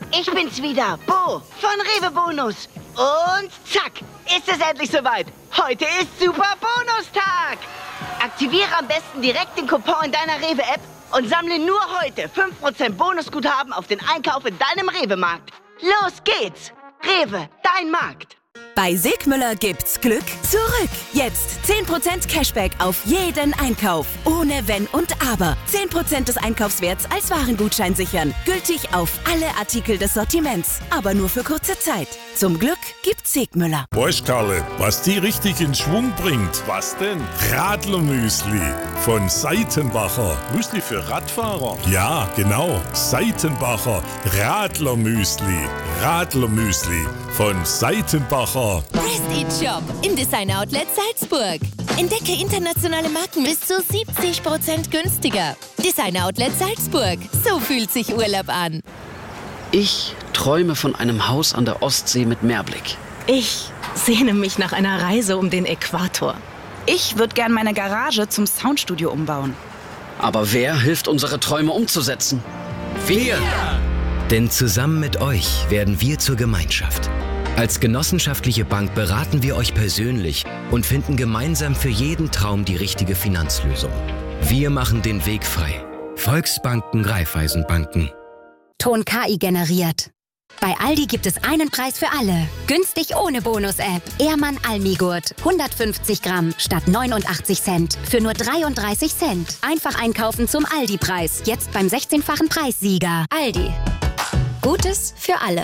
Ich bin's wieder, Bo von Rewe Bonus. Und zack, ist es endlich soweit. Heute ist Super Bonustag. Aktiviere am besten direkt den Coupon in deiner Rewe-App und sammle nur heute 5% Bonusguthaben auf den Einkauf in deinem Rewe-Markt. Los geht's! Rewe, dein Markt. Bei Sigmüller gibt's Glück zurück. Jetzt 10% Cashback auf jeden Einkauf. Ohne Wenn und Aber. 10% des Einkaufswerts als Warengutschein sichern. Gültig auf alle Artikel des Sortiments. Aber nur für kurze Zeit. Zum Glück gibt's Sigmüller. Weißt, Karle, was die richtig in Schwung bringt? Was denn? Radlermüsli von Seitenbacher. Müsli für Radfahrer? Ja, genau. Seitenbacher Radlermüsli. Radlermüsli von Seitenbacher. Prestige Shop im Designer Outlet Salzburg. Entdecke internationale Marken bis zu 70% günstiger. Designer Outlet Salzburg. So fühlt sich Urlaub an. Ich träume von einem Haus an der Ostsee mit Meerblick. Ich sehne mich nach einer Reise um den Äquator. Ich würde gern meine Garage zum Soundstudio umbauen. Aber wer hilft, unsere Träume umzusetzen? Wir! Denn zusammen mit euch werden wir zur Gemeinschaft. Als genossenschaftliche Bank beraten wir euch persönlich und finden gemeinsam für jeden Traum die richtige Finanzlösung. Wir machen den Weg frei. Volksbanken, Raiffeisenbanken. Ton KI generiert. Bei Aldi gibt es einen Preis für alle. Günstig ohne Bonus-App. Ehrmann Almigurt. 150 Gramm statt 89 Cent. Für nur 33 Cent. Einfach einkaufen zum Aldi-Preis. Jetzt beim 16-fachen Preissieger. Aldi. Gutes für alle.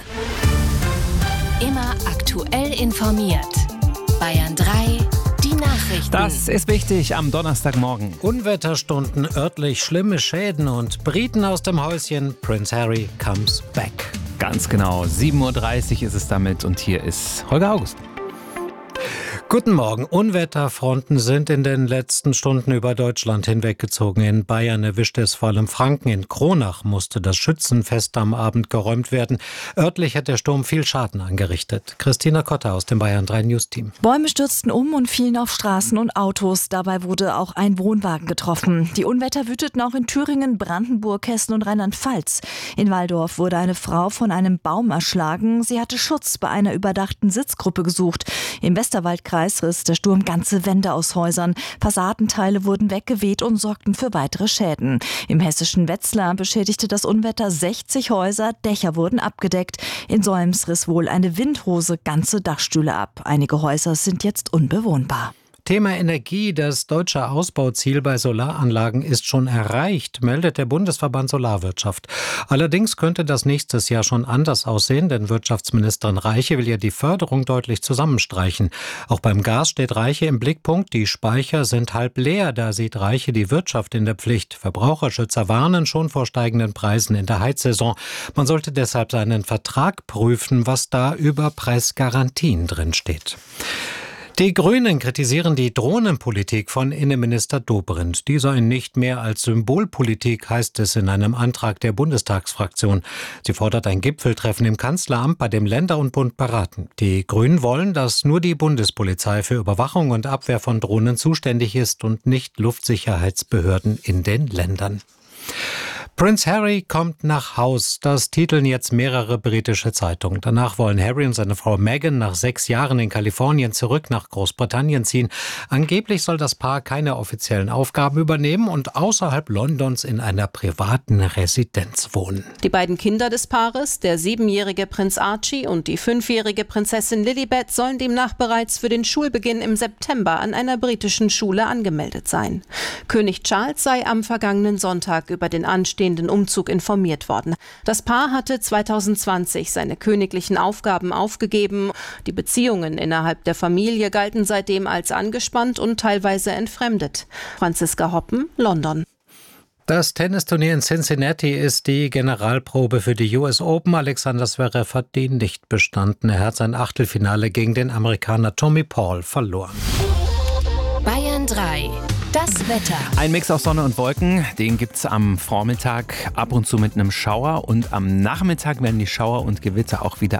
Immer aktuell informiert. Bayern 3, die Nachrichten. Das ist wichtig am Donnerstagmorgen. Unwetterstunden, örtlich schlimme Schäden und Briten aus dem Häuschen. Prince Harry comes back. Ganz genau, 7.30 Uhr ist es damit und hier ist Holger August. Guten Morgen. Unwetterfronten sind in den letzten Stunden über Deutschland hinweggezogen. In Bayern erwischte es vor allem Franken. In Kronach musste das Schützenfest am Abend geräumt werden. Örtlich hat der Sturm viel Schaden angerichtet. Christina Kotter aus dem Bayern 3 News Team. Bäume stürzten um und fielen auf Straßen und Autos. Dabei wurde auch ein Wohnwagen getroffen. Die Unwetter wüteten auch in Thüringen, Brandenburg, Hessen und Rheinland-Pfalz. In Walldorf wurde eine Frau von einem Baum erschlagen. Sie hatte Schutz bei einer überdachten Sitzgruppe gesucht. Im Westerwaldkreis riss der Sturm ganze Wände aus Häusern. Fassadenteile wurden weggeweht und sorgten für weitere Schäden. Im hessischen Wetzlar beschädigte das Unwetter 60 Häuser, Dächer wurden abgedeckt. In Solms riss wohl eine Windhose ganze Dachstühle ab. Einige Häuser sind jetzt unbewohnbar. Thema Energie. Das deutsche Ausbauziel bei Solaranlagen ist schon erreicht, meldet der Bundesverband Solarwirtschaft. Allerdings könnte das nächstes Jahr schon anders aussehen, denn Wirtschaftsministerin Reiche will ja die Förderung deutlich zusammenstreichen. Auch beim Gas steht Reiche im Blickpunkt. Die Speicher sind halb leer. Da sieht Reiche die Wirtschaft in der Pflicht. Verbraucherschützer warnen schon vor steigenden Preisen in der Heizsaison. Man sollte deshalb seinen Vertrag prüfen, was da über Preisgarantien drin steht. Die Grünen kritisieren die Drohnenpolitik von Innenminister Dobrindt. Die sei nicht mehr als Symbolpolitik, heißt es in einem Antrag der Bundestagsfraktion. Sie fordert ein Gipfeltreffen im Kanzleramt, bei dem Länder und Bund beraten. Die Grünen wollen, dass nur die Bundespolizei für Überwachung und Abwehr von Drohnen zuständig ist und nicht Luftsicherheitsbehörden in den Ländern. Prince Harry kommt nach Haus. Das titeln jetzt mehrere britische Zeitungen. Danach wollen Harry und seine Frau Meghan nach 6 Jahren in Kalifornien zurück nach Großbritannien ziehen. Angeblich soll das Paar keine offiziellen Aufgaben übernehmen und außerhalb Londons in einer privaten Residenz wohnen. Die beiden Kinder des Paares, der 7-jährige Prinz Archie und die 5-jährige Prinzessin Lilibet, sollen demnach bereits für den Schulbeginn im September an einer britischen Schule angemeldet sein. König Charles sei am vergangenen Sonntag über den anstehenden Umzug informiert worden. Das Paar hatte 2020 seine königlichen Aufgaben aufgegeben. Die Beziehungen innerhalb der Familie galten seitdem als angespannt und teilweise entfremdet. Franziska Hoppen, London. Das Tennisturnier in Cincinnati ist die Generalprobe für die US Open. Alexander Zverev hat die nicht bestanden. Er hat sein Achtelfinale gegen den Amerikaner Tommy Paul verloren. Bayern 3. Das Wetter. Ein Mix aus Sonne und Wolken, den gibt's am Vormittag ab und zu mit einem Schauer und am Nachmittag werden die Schauer und Gewitter auch wieder